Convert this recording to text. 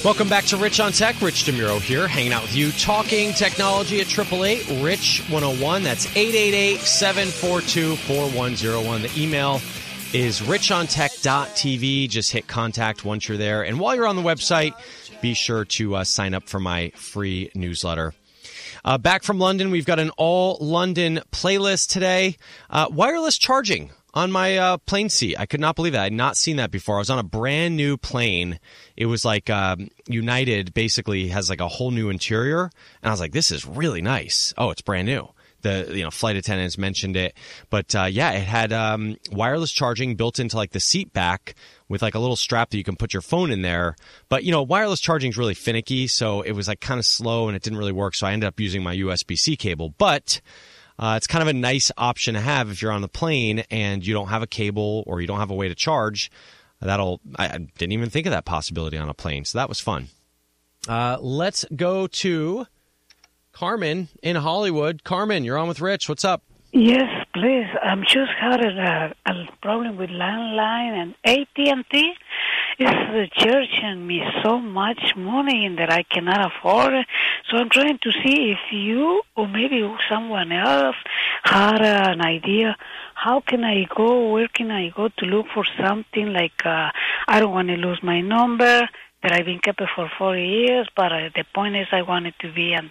Welcome back to Rich on Tech. Rich DeMuro here, hanging out with you, talking technology at 888-RICH-101. That's 888-742-4101. The email is richontech.tv. Just hit contact once you're there. And while you're on the website, be sure to sign up for my free newsletter. Back from London, we've got an all-London playlist today. Wireless charging on my plane seat. I could not believe that. I had not seen that before. I was on a brand new plane. It was like United basically has like a whole new interior. And I was like, this is really nice. Oh, it's brand new. The flight attendants mentioned it. But it had wireless charging built into like the seat back with like a little strap that you can put your phone in there. But, wireless charging is really finicky. So it was like kind of slow and it didn't really work. So I ended up using my USB-C cable. But it's kind of a nice option to have if you're on the plane and you don't have a cable or you don't have a way to charge. I didn't even think of that possibility on a plane, so that was fun. Let's go to Carmen in Hollywood. Carmen, you're on with Rich. What's up? Yes, please. I'm just had a problem with landline and AT&T. Is charging me so much money that I cannot afford it. So I'm trying to see if you or maybe someone else had an idea. How can I go? Where can I go to look for something like I don't want to lose my number that I've been kept for 40 years, but the point is I want it to be on